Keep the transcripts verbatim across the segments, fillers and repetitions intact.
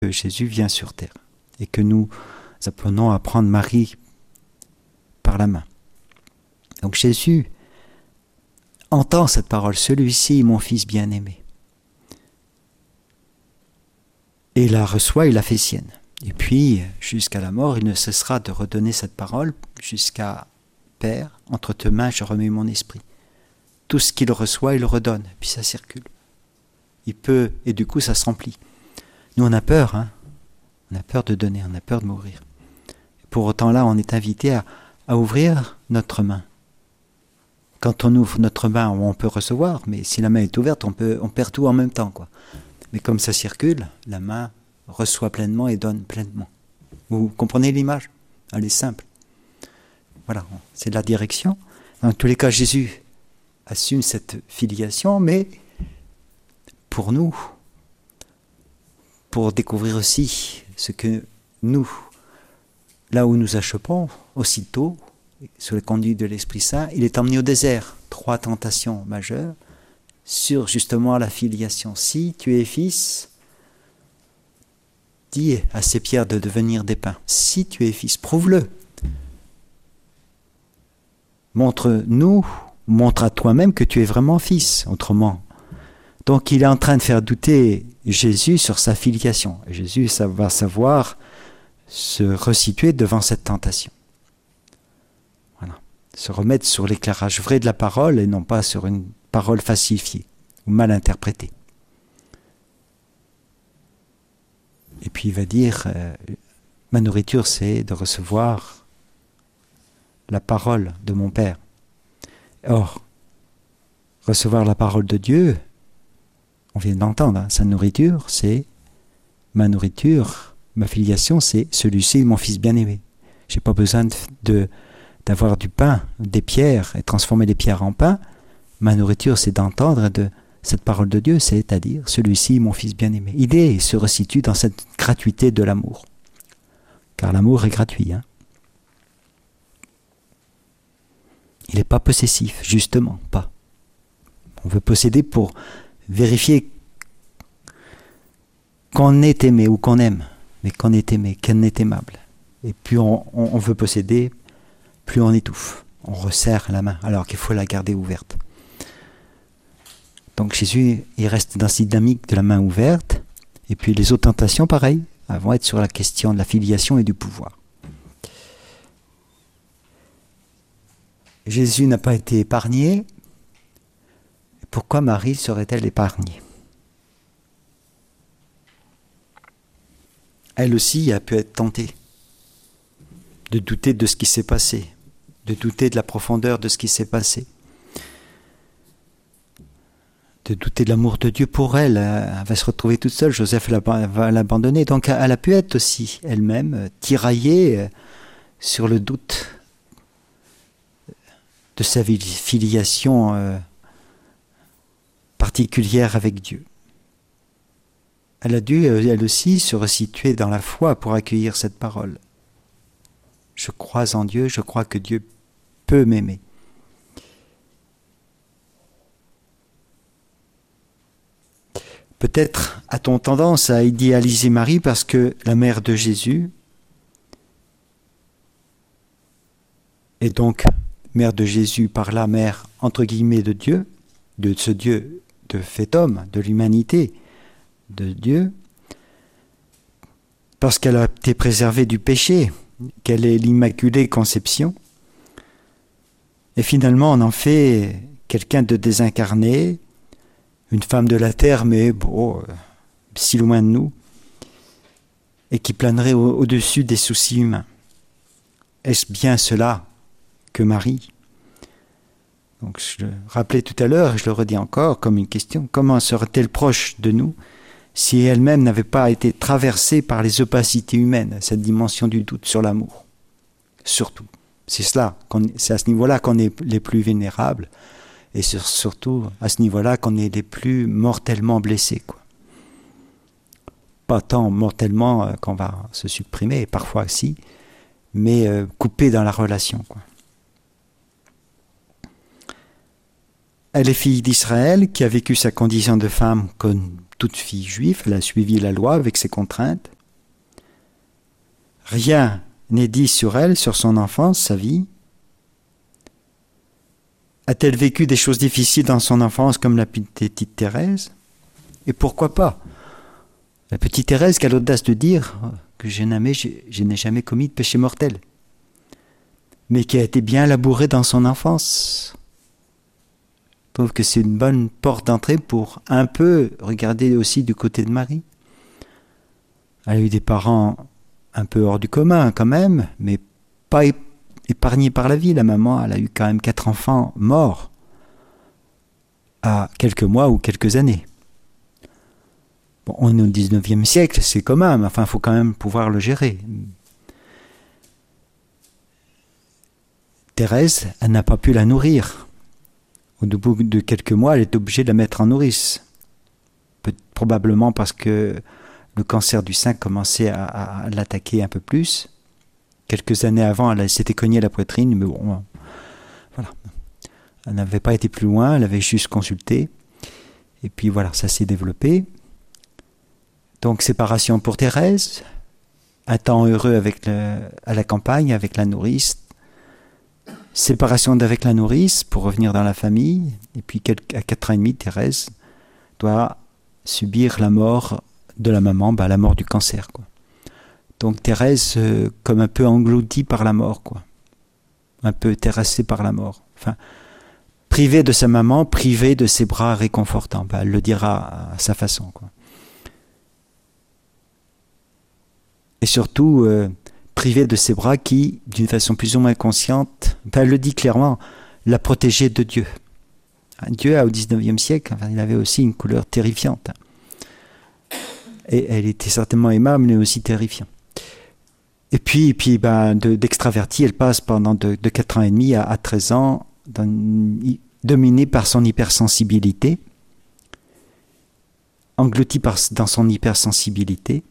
que Jésus vient sur terre et que nous apprenons à prendre Marie par la main. Donc Jésus entend cette parole, celui-ci, mon fils bien-aimé. Et la reçoit et la fait sienne. Et puis, jusqu'à la mort, il ne cessera de redonner cette parole jusqu'à Père, entre tes mains, je remets mon esprit. Tout ce qu'il reçoit, il le redonne, puis ça circule. Il peut, et du coup, ça se remplit. Nous, on a peur, hein. On a peur de donner, on a peur de mourir. Pour autant, là, on est invité à, à ouvrir notre main. Quand on ouvre notre main, on peut recevoir, mais si la main est ouverte, on, peut, on perd tout en même temps, quoi. Mais comme ça circule, la main reçoit pleinement et donne pleinement. Vous comprenez l'image? Elle est simple. Voilà, c'est de la direction. Dans tous les cas, Jésus assume cette filiation, mais pour nous, pour découvrir aussi ce que nous, là où nous achoppons, aussitôt, sous le conduit de l'Esprit Saint, il est emmené au désert. Trois tentations majeures sur justement la filiation. Si tu es fils, dis à ces pierres de devenir des pains. Si tu es fils, prouve-le. Montre-nous, montre à toi-même que tu es vraiment fils, autrement. Donc il est en train de faire douter Jésus sur sa filiation. Et Jésus ça va savoir se resituer devant cette tentation. Voilà. Se remettre sur l'éclairage vrai de la parole et non pas sur une parole falsifiée ou mal interprétée. Et puis il va dire, euh, ma nourriture c'est de recevoir la parole de mon Père. Or, recevoir la parole de Dieu, on vient d'entendre, hein, sa nourriture c'est ma nourriture, ma filiation c'est celui-ci mon fils bien-aimé. J'ai pas besoin de, de, d'avoir du pain, des pierres et transformer les pierres en pain. Ma nourriture c'est d'entendre de cette parole de Dieu, c'est-à-dire celui-ci mon fils bien-aimé. L'idée se resitue dans cette gratuité de l'amour. Car l'amour est gratuit. Hein. Il n'est pas possessif, justement, pas. On veut posséder pour vérifier qu'on est aimé ou qu'on aime, mais qu'on est aimé, qu'on est aimable. Et plus on, on, on veut posséder, plus on étouffe. On resserre la main, alors qu'il faut la garder ouverte. Donc Jésus, il reste dans cette dynamique de la main ouverte. Et puis les autres tentations, pareil, vont être sur la question de la filiation et du pouvoir. Jésus n'a pas été épargné. Pourquoi Marie serait-elle épargnée? Elle aussi a pu être tentée de douter de ce qui s'est passé, de douter de la profondeur de ce qui s'est passé, de douter de l'amour de Dieu pour elle. Elle va se retrouver toute seule, Joseph va l'abandonner. Donc elle a pu être aussi elle-même tiraillée sur le doute de sa filiation euh, particulière avec Dieu. Elle a dû, elle aussi, se resituer dans la foi pour accueillir cette parole. Je crois en Dieu, je crois que Dieu peut m'aimer. Peut-être a-t-on tendance à idéaliser Marie parce que la mère de Jésus est donc mère de Jésus, par là mère entre guillemets de Dieu, de ce Dieu de fait homme, de l'humanité de Dieu, parce qu'elle a été préservée du péché, qu'elle est l'Immaculée Conception, et finalement on en fait quelqu'un de désincarné, une femme de la terre, mais bon, si loin de nous, et qui planerait au- au-dessus des soucis humains. Est-ce bien cela que Marie? Donc je le rappelais tout à l'heure, et je le redis encore comme une question, comment serait-elle proche de nous si elle-même n'avait pas été traversée par les opacités humaines, cette dimension du doute sur l'amour? Surtout. C'est cela, qu'on, c'est à ce niveau-là qu'on est les plus vulnérables, et sur, surtout à ce niveau-là qu'on est les plus mortellement blessés, quoi. Pas tant mortellement euh, qu'on va se supprimer, parfois si, mais euh, coupés dans la relation, quoi. Elle est fille d'Israël qui a vécu sa condition de femme comme toute fille juive. Elle a suivi la loi avec ses contraintes. Rien n'est dit sur elle, sur son enfance, sa vie. A-t-elle vécu des choses difficiles dans son enfance comme la petite Thérèse? Et pourquoi pas? La petite Thérèse qui a l'audace de dire que je n'ai, je, je n'ai jamais commis de péché mortel, mais qui a été bien labourée dans son enfance. Je trouve que c'est une bonne porte d'entrée pour un peu regarder aussi du côté de Marie. Elle a eu des parents un peu hors du commun quand même, mais pas épargnés par la vie. La maman, elle a eu quand même quatre enfants morts à quelques mois ou quelques années. Bon, on est au dix-neuvième siècle, c'est commun, mais enfin, il faut quand même pouvoir le gérer. Thérèse, elle n'a pas pu la nourrir. Au bout de quelques mois, elle est obligée de la mettre en nourrice. Peut- probablement parce que le cancer du sein commençait à, à, à l'attaquer un peu plus. Quelques années avant, elle s'était cognée la poitrine, mais bon, voilà. Elle n'avait pas été plus loin, elle avait juste consulté. Et puis voilà, ça s'est développé. Donc, séparation pour Thérèse, un temps heureux avec le, à la campagne, avec la nourrice. Séparation d'avec la nourrice pour revenir dans la famille. Et puis, à quatre ans et demi, Thérèse doit subir la mort de la maman, bah, la mort du cancer, quoi. Donc, Thérèse, euh, comme un peu engloutie par la mort, quoi. Un peu terrassée par la mort. Enfin, privée de sa maman, privée de ses bras réconfortants. Bah, elle le dira à sa façon, quoi. Et surtout, euh, privée de ses bras qui, d'une façon plus ou moins consciente, ben elle le dit clairement, la protégée de Dieu. Dieu, au dix-neuvième siècle, enfin, il avait aussi une couleur terrifiante. Et elle était certainement aimable, mais aussi terrifiante. Et puis, et puis ben, de, d'extravertie, elle passe pendant de, de quatre ans et demi à, à treize ans, dans, dominée par son hypersensibilité, engloutie par, dans son hypersensibilité.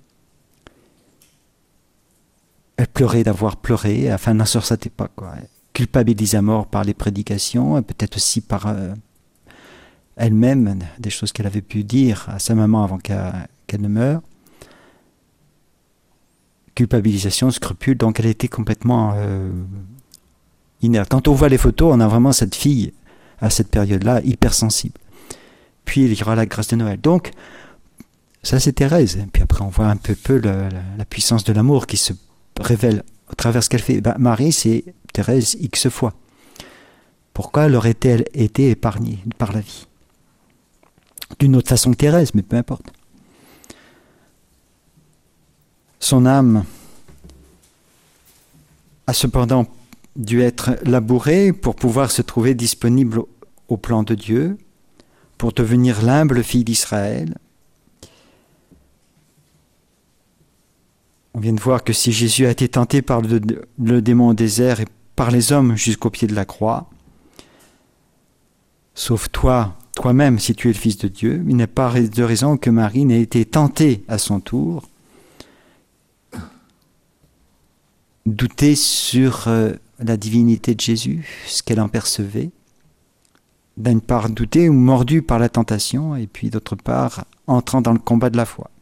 Elle pleurait d'avoir pleuré, enfin, n'en sortait pas, quoi. Elle culpabilisait à mort par les prédications, et peut-être aussi par euh, elle-même, des choses qu'elle avait pu dire à sa maman avant qu'elle, qu'elle ne meure. Culpabilisation, scrupule, donc elle était complètement euh, inerte. Quand on voit les photos, on a vraiment cette fille, à cette période-là, hypersensible. Puis il y aura la grâce de Noël. Donc, ça c'est Thérèse. Et puis après, on voit un peu, peu le, la, la puissance de l'amour qui se révèle au travers de ce qu'elle fait. Ben, Marie, c'est Thérèse X fois. Pourquoi elle aurait-elle été épargnée par la vie? D'une autre façon que Thérèse, mais peu importe. Son âme a cependant dû être labourée pour pouvoir se trouver disponible au plan de Dieu, pour devenir l'humble fille d'Israël. On vient de voir que si Jésus a été tenté par le, le démon au désert et par les hommes jusqu'au pied de la croix, sauf toi, toi-même, si tu es le Fils de Dieu, il n'est pas de raison que Marie n'ait été tentée à son tour, douter sur euh, la divinité de Jésus, ce qu'elle en percevait, d'une part douter ou mordue par la tentation, et puis d'autre part entrant dans le combat de la foi.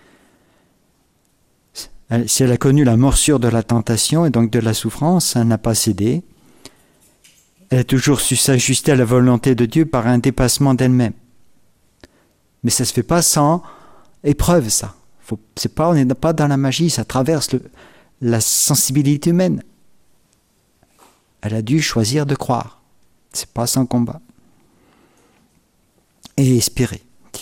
Si elle a connu la morsure de la tentation et donc de la souffrance, elle n'a pas cédé. Elle a toujours su s'ajuster à la volonté de Dieu par un dépassement d'elle-même. Mais ça ne se fait pas sans épreuve, ça. Faut, c'est pas, on n'est pas dans la magie, ça traverse le, la sensibilité humaine. Elle a dû choisir de croire. C'est pas sans combat. Et espérer.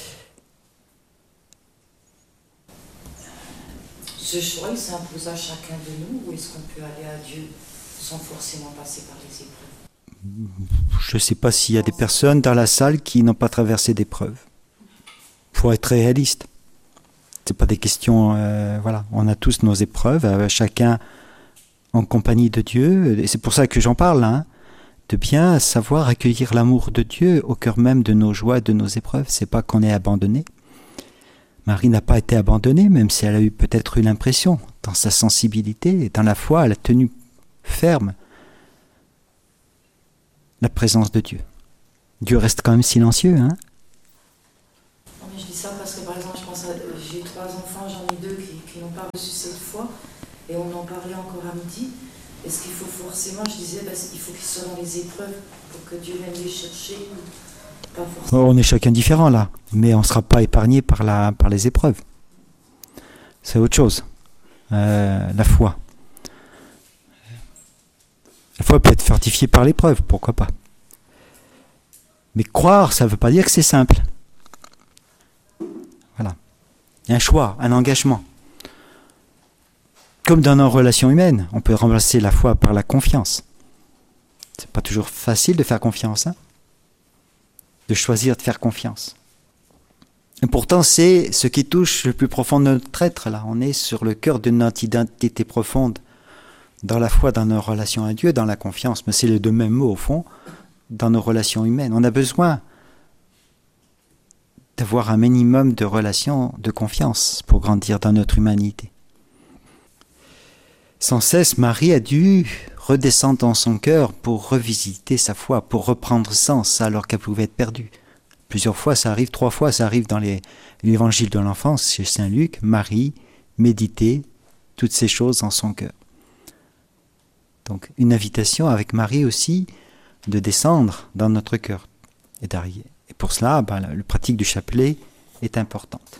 Ce choix, il s'impose à chacun de nous, ou est-ce qu'on peut aller à Dieu sans forcément passer par les épreuves? Je ne sais pas s'il y a des personnes dans la salle qui n'ont pas traversé d'épreuves. Il faut être réaliste. Ce n'est pas des questions... Euh, voilà, on a tous nos épreuves, euh, chacun en compagnie de Dieu. Et c'est pour ça que j'en parle, hein, de bien savoir accueillir l'amour de Dieu au cœur même de nos joies, de nos épreuves. Ce n'est pas qu'on est abandonné. Marie n'a pas été abandonnée, même si elle a eu peut-être eu l'impression, dans sa sensibilité et dans la foi, elle a tenu ferme la présence de Dieu. Dieu reste quand même silencieux, hein. Non, mais je dis ça parce que par exemple, je pense à, j'ai trois enfants, j'en ai deux qui, qui n'ont pas reçu cette foi, et on en parlait encore à midi. Est-ce qu'il faut forcément, je disais, ben, il faut qu'ils soient dans les épreuves pour que Dieu vienne les chercher, ou pas forcément. On est chacun différent là, mais on ne sera pas épargné par, la, par les épreuves. C'est autre chose. Euh, la foi. La foi peut être fortifiée par l'épreuve, pourquoi pas. Mais croire, ça ne veut pas dire que c'est simple. Voilà. Il y a un choix, un engagement. Comme dans nos relations humaines, on peut remplacer la foi par la confiance. C'est pas toujours facile de faire confiance, hein, de choisir de faire confiance. Et pourtant, c'est ce qui touche le plus profond de notre être, là. On est sur le cœur de notre identité profonde, dans la foi, dans nos relations à Dieu, dans la confiance. Mais c'est les deux mêmes mots, au fond, dans nos relations humaines. On a besoin d'avoir un minimum de relations de confiance pour grandir dans notre humanité. Sans cesse, Marie a dû redescendre dans son cœur pour revisiter sa foi, pour reprendre sens alors qu'elle pouvait être perdue. Plusieurs fois, ça arrive, trois fois, ça arrive dans les, l'évangile de l'enfance chez Saint Luc. Marie méditait toutes ces choses dans son cœur. Donc, une invitation avec Marie aussi de descendre dans notre cœur et d'arriver. Et pour cela, ben, la, la pratique du chapelet est importante.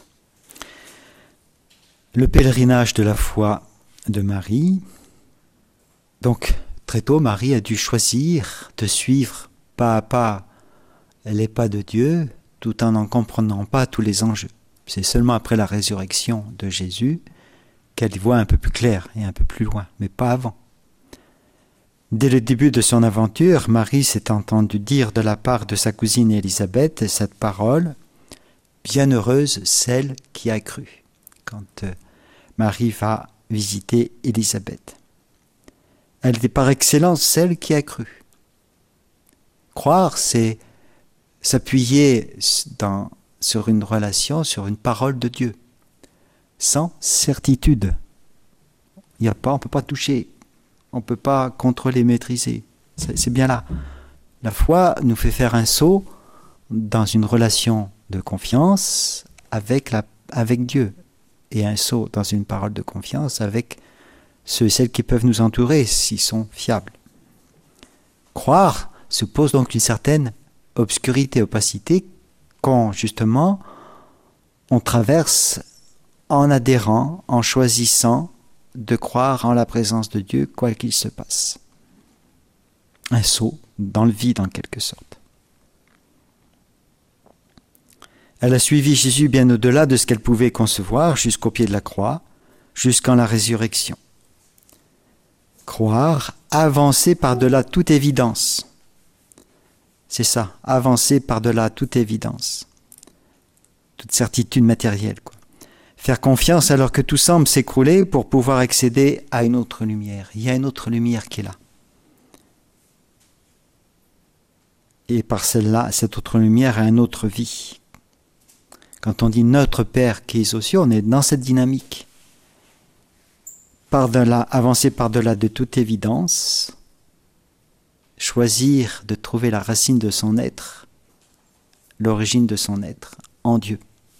Le pèlerinage de la foi de Marie. Donc, très tôt, Marie a dû choisir de suivre pas à pas les pas de Dieu, tout en n'en comprenant pas tous les enjeux. C'est seulement après la résurrection de Jésus qu'elle voit un peu plus clair et un peu plus loin, mais pas avant. Dès le début de son aventure, Marie s'est entendue dire de la part de sa cousine Élisabeth cette parole « Bienheureuse celle qui a cru » quand euh, Marie va visiter Élisabeth. Elle était par excellence celle qui a cru. Croire, c'est s'appuyer dans, sur une relation, sur une parole de Dieu, sans certitude. Il y a pas, on ne peut pas toucher, on ne peut pas contrôler, maîtriser. C'est, c'est bien là. La foi nous fait faire un saut dans une relation de confiance avec, la, avec Dieu, et un saut dans une parole de confiance avec ceux et celles qui peuvent nous entourer s'ils sont fiables. Croire suppose donc une certaine obscurité, opacité, quand justement on traverse en adhérant, en choisissant de croire en la présence de Dieu, quoi qu'il se passe. Un saut dans le vide en quelque sorte. Elle a suivi Jésus bien au-delà de ce qu'elle pouvait concevoir, jusqu'au pied de la croix, jusqu'en la résurrection. Croire, avancer par-delà toute évidence. C'est ça, avancer par-delà toute évidence. Toute certitude matérielle, quoi. Faire confiance alors que tout semble s'écrouler pour pouvoir accéder à une autre lumière. Il y a une autre lumière qui est là. Et par celle-là, cette autre lumière a une autre vie. Quand on dit notre Père qui est aux cieux, on est dans cette dynamique. Par-delà, avancer par-delà de toute évidence, choisir de trouver la racine de son être, l'origine de son être, en Dieu.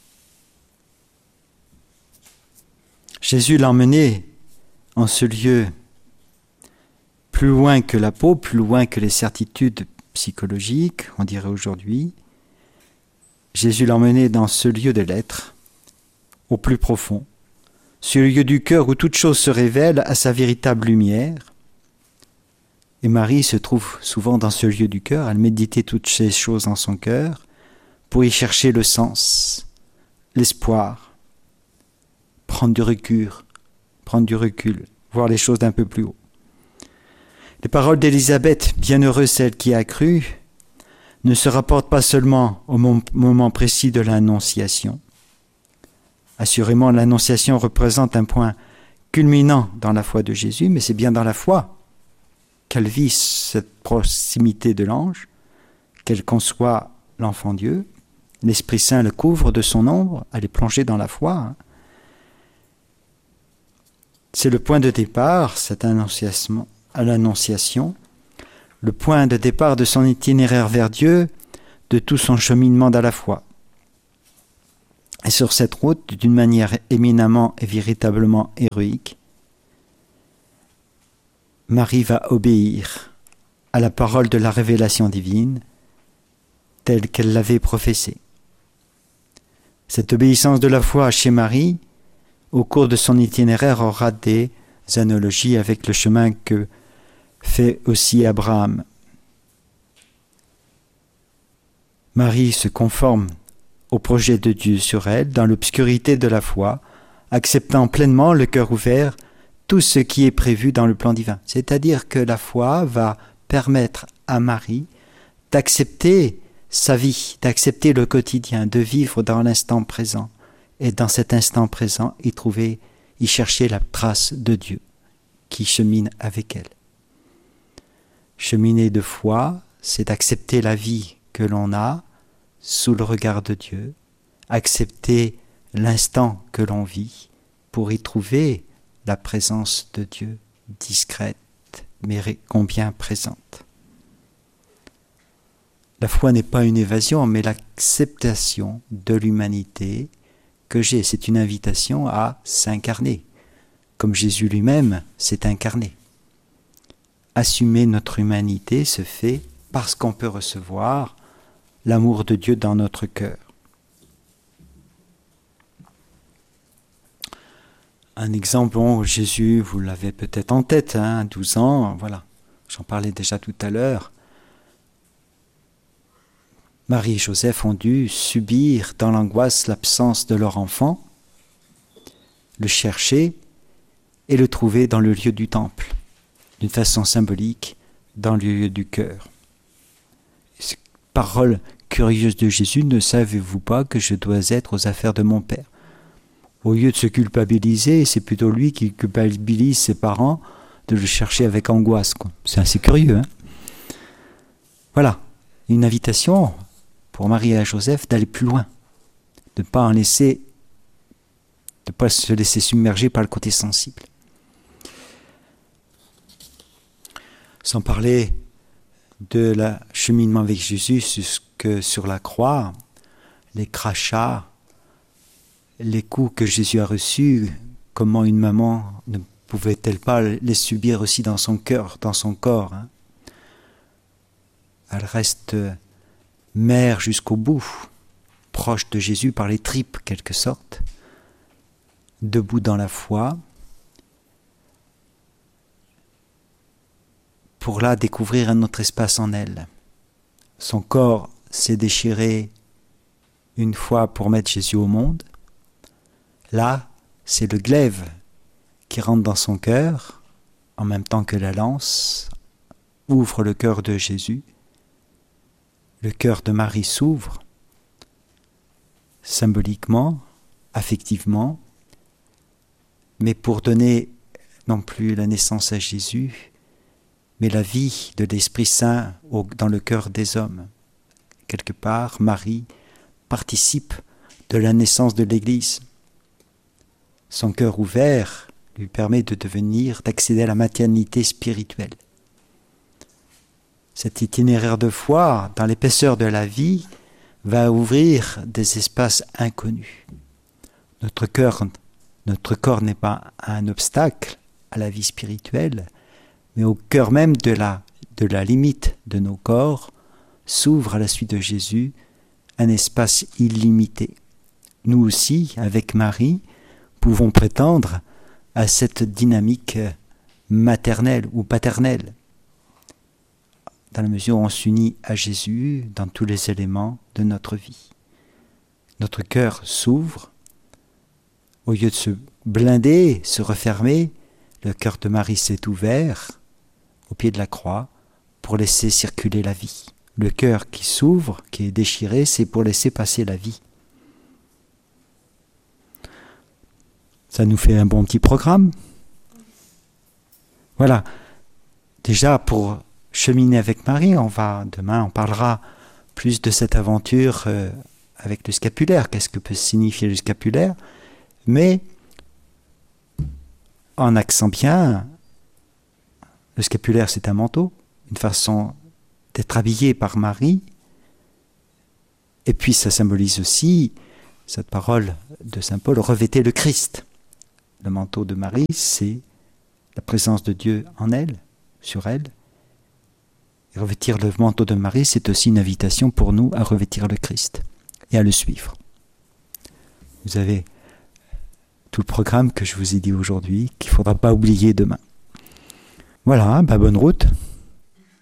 Jésus l'a emmené en ce lieu plus loin que la peau, plus loin que les certitudes psychologiques, on dirait aujourd'hui. Jésus l'a emmené dans ce lieu de l'être, au plus profond, ce lieu du cœur où toute chose se révèle à sa véritable lumière. Et Marie se trouve souvent dans ce lieu du cœur, elle méditait toutes ces choses dans son cœur, pour y chercher le sens, l'espoir, prendre du recul, prendre du recul, voir les choses d'un peu plus haut. Les paroles d'Élisabeth, bienheureuse celle qui a cru, ne se rapportent pas seulement au moment précis de l'Annonciation. Assurément, l'Annonciation représente un point culminant dans la foi de Jésus, mais c'est bien dans la foi qu'elle vit cette proximité de l'ange, qu'elle conçoit l'enfant Dieu. L'Esprit Saint le couvre de son ombre, elle est plongée dans la foi. C'est le point de départ, cette annonciation, à l'Annonciation, le point de départ de son itinéraire vers Dieu, de tout son cheminement dans la foi. Et sur cette route, d'une manière éminemment et véritablement héroïque, Marie va obéir à la parole de la révélation divine telle qu'elle l'avait prophétée. Cette obéissance de la foi chez Marie, au cours de son itinéraire, aura des analogies avec le chemin que fait aussi Abraham. Marie se conforme au projet de Dieu sur elle, dans l'obscurité de la foi, acceptant pleinement, le cœur ouvert, tout ce qui est prévu dans le plan divin. C'est-à-dire que la foi va permettre à Marie d'accepter sa vie, d'accepter le quotidien, de vivre dans l'instant présent. Et dans cet instant présent, y trouver, y chercher la trace de Dieu qui chemine avec elle. Cheminer de foi, c'est accepter la vie que l'on a sous le regard de Dieu, accepter l'instant que l'on vit pour y trouver la présence de Dieu discrète, mais combien présente. La foi n'est pas une évasion, mais l'acceptation de l'humanité que j'ai. C'est une invitation à s'incarner, comme Jésus lui-même s'est incarné. Assumer notre humanité se fait parce qu'on peut recevoir l'amour de Dieu dans notre cœur. Un exemple, bon, Jésus, vous l'avez peut-être en tête, hein, douze ans, voilà, j'en parlais déjà tout à l'heure. Marie et Joseph ont dû subir dans l'angoisse l'absence de leur enfant, le chercher et le trouver dans le lieu du temple, d'une façon symbolique, dans le lieu du cœur. Parole curieuse de Jésus, ne savez-vous pas que je dois être aux affaires de mon Père? Au lieu de se culpabiliser, c'est plutôt lui qui culpabilise ses parents de le chercher avec angoisse, quoi. C'est assez curieux, hein? Voilà, une invitation pour Marie et Joseph d'aller plus loin, de ne pas en laisser, de ne pas se laisser submerger par le côté sensible. Sans parler de la cheminement avec Jésus jusque sur la croix, les crachats, les coups que Jésus a reçus, comment une maman ne pouvait-elle pas les subir aussi dans son cœur, dans son corps, hein? Elle reste mère jusqu'au bout, proche de Jésus par les tripes, quelque sorte, debout dans la foi, pour là découvrir un autre espace en elle. Son corps s'est déchiré une fois pour mettre Jésus au monde. Là, c'est le glaive qui rentre dans son cœur, en même temps que la lance, ouvre le cœur de Jésus. Le cœur de Marie s'ouvre, symboliquement, affectivement, mais pour donner non plus la naissance à Jésus, mais la vie de l'Esprit Saint au, dans le cœur des hommes. Quelque part, Marie participe de la naissance de l'Église. Son cœur ouvert lui permet de devenir, d'accéder à la maternité spirituelle. Cet itinéraire de foi, dans l'épaisseur de la vie, va ouvrir des espaces inconnus. Notre cœur, notre corps n'est pas un obstacle à la vie spirituelle, mais au cœur même de la, de la limite de nos corps s'ouvre à la suite de Jésus un espace illimité. Nous aussi, avec Marie, pouvons prétendre à cette dynamique maternelle ou paternelle, dans la mesure où on s'unit à Jésus dans tous les éléments de notre vie. Notre cœur s'ouvre, au lieu de se blinder, se refermer, le cœur de Marie s'est ouvert au pied de la croix pour laisser circuler la vie. Le cœur qui s'ouvre, qui est déchiré, c'est pour laisser passer la vie. Ça nous fait un bon petit programme. Voilà. Déjà, pour cheminer avec Marie, on va, demain, on parlera plus de cette aventure euh, avec le scapulaire. Qu'est-ce que peut signifier le scapulaire? Mais, en accent bien, le scapulaire, c'est un manteau, une façon d'être habillé par Marie, Et puis ça symbolise aussi, cette parole de saint Paul, revêtez le Christ. Le manteau de Marie, c'est la présence de Dieu en elle, sur elle. Et revêtir le manteau de Marie, c'est aussi une invitation pour nous à revêtir le Christ et à le suivre. Vous avez tout le programme que je vous ai dit aujourd'hui, qu'il ne faudra pas oublier demain. Voilà, bah bonne route.